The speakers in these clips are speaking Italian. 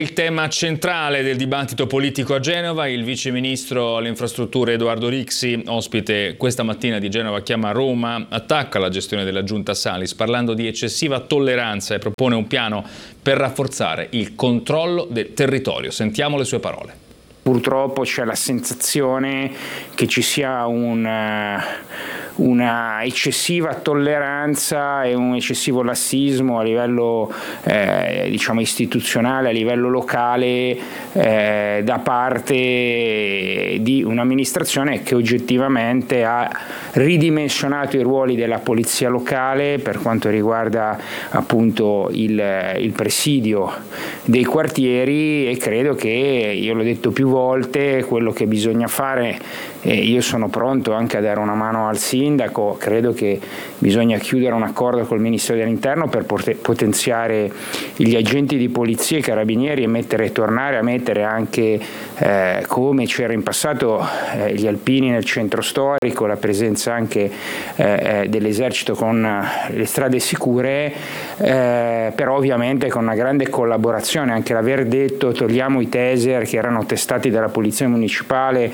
Il tema centrale del dibattito politico a Genova, il vice ministro alle infrastrutture Edoardo Rixi, ospite questa mattina di Genova Chiama Roma, attacca la gestione della giunta Salis parlando di eccessiva tolleranza e propone un piano per rafforzare il controllo del territorio. Sentiamo le sue parole. Purtroppo c'è la sensazione che ci sia una eccessiva tolleranza e un eccessivo lassismo a livello istituzionale, a livello locale, da parte di un'amministrazione che oggettivamente ha ridimensionato i ruoli della polizia locale per quanto riguarda appunto il presidio dei quartieri, e credo che, io l'ho detto più volte, quello che bisogna fare, io sono pronto anche a dare una mano al sindaco, credo che bisogna chiudere un accordo col Ministero dell'Interno per potenziare gli agenti di polizia e carabinieri e tornare a mettere anche, come c'era in passato, gli alpini nel centro storico, la presenza anche dell'esercito con le strade sicure, però ovviamente con una grande collaborazione, anche l'aver detto togliamo i taser che erano testati dalla polizia municipale,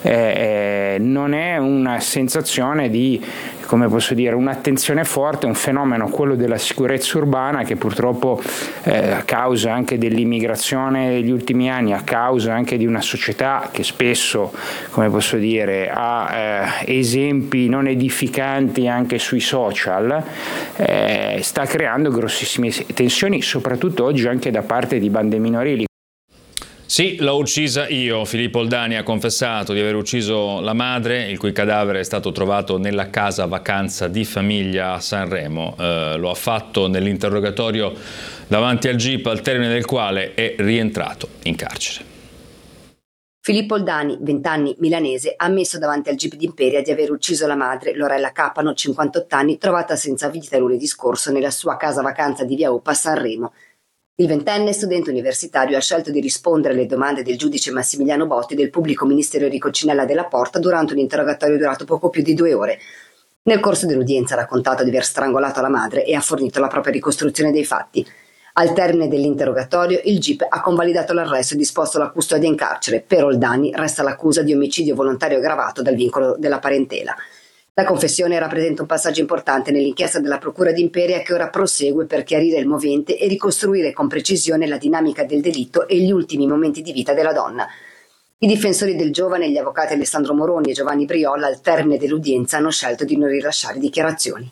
non è una sensazione di, come posso dire, un'attenzione forte, un fenomeno, quello della sicurezza urbana, che purtroppo a causa anche dell'immigrazione degli ultimi anni, a causa anche di una società che spesso, come posso dire, ha esempi non edificanti anche sui social, sta creando grossissime tensioni, soprattutto oggi anche da parte di bande minorili. Sì, l'ho uccisa io. Filippo Oldani ha confessato di aver ucciso la madre, il cui cadavere è stato trovato nella casa vacanza di famiglia a Sanremo. Lo ha fatto nell'interrogatorio davanti al GIP, al termine del quale è rientrato in carcere. Filippo Oldani, 20 anni, milanese, ha ammesso davanti al GIP di Imperia di aver ucciso la madre, Lorella Capano, 58 anni, trovata senza vita lunedì scorso nella sua casa vacanza di Via Oppa a Sanremo. Il ventenne studente universitario ha scelto di rispondere alle domande del giudice Massimiliano Botti e del pubblico ministero Enrico Cinella della Porta durante un interrogatorio durato poco più di 2 ore. Nel corso dell'udienza ha raccontato di aver strangolato la madre e ha fornito la propria ricostruzione dei fatti. Al termine dell'interrogatorio, il GIP ha convalidato l'arresto e disposto la custodia in carcere. Per Oldani resta l'accusa di omicidio volontario aggravato dal vincolo della parentela. La confessione rappresenta un passaggio importante nell'inchiesta della Procura di Imperia, che ora prosegue per chiarire il movente e ricostruire con precisione la dinamica del delitto e gli ultimi momenti di vita della donna. I difensori del giovane, gli avvocati Alessandro Moroni e Giovanni Briolla, al termine dell'udienza hanno scelto di non rilasciare dichiarazioni.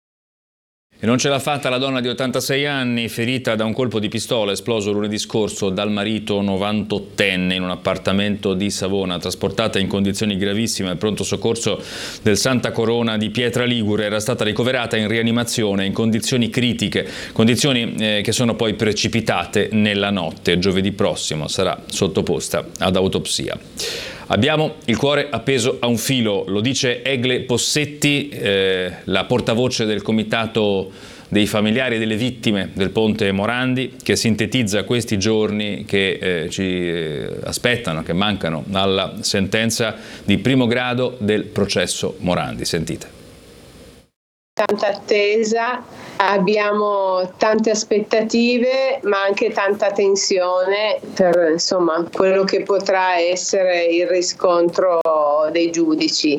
E non ce l'ha fatta la donna di 86 anni, ferita da un colpo di pistola esploso lunedì scorso dal marito 98enne in un appartamento di Savona, trasportata in condizioni gravissime al pronto soccorso del Santa Corona di Pietra Ligure. Era stata ricoverata in rianimazione in condizioni critiche, condizioni che sono poi precipitate nella notte. Giovedì prossimo sarà sottoposta ad autopsia. Abbiamo il cuore appeso a un filo, lo dice Egle Possetti, la portavoce del comitato dei familiari delle vittime del ponte Morandi, che sintetizza questi giorni che ci aspettano, che mancano alla sentenza di primo grado del processo Morandi. Sentite. Tanta attesa, abbiamo tante aspettative, ma anche tanta tensione per quello che potrà essere il riscontro dei giudici.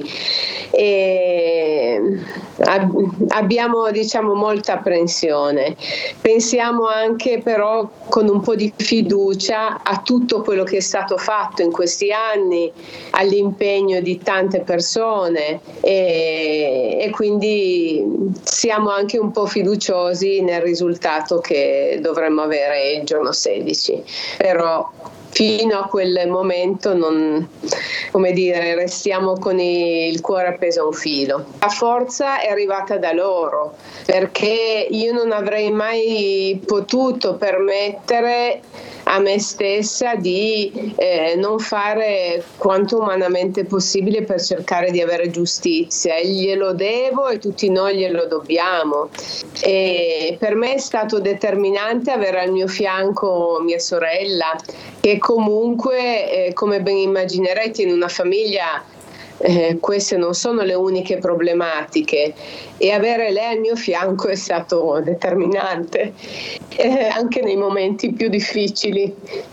E abbiamo molta apprensione. Pensiamo anche però con un po' di fiducia a tutto quello che è stato fatto in questi anni, all'impegno di tante persone e quindi siamo anche un po' fiduciosi nel risultato che dovremmo avere il giorno 16. Però fino a quel momento restiamo con il cuore appeso a un filo. La forza è arrivata da loro, perché io non avrei mai potuto permettere a me stessa di non fare quanto umanamente possibile per cercare di avere giustizia. Glielo devo e tutti noi glielo dobbiamo. E per me è stato determinante avere al mio fianco mia sorella, che comunque, come ben immaginerete, in una famiglia queste non sono le uniche problematiche, e avere lei al mio fianco è stato determinante, anche nei momenti più difficili.